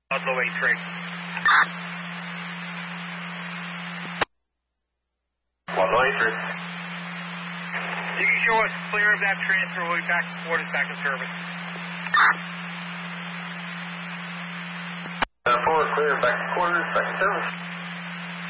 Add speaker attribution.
Speaker 1: Oslo 83.
Speaker 2: Oslo 83.
Speaker 1: You can show us clear of that transfer. We'll be back to quarters, back to service.
Speaker 2: Forward clear, back to quarters, back to service.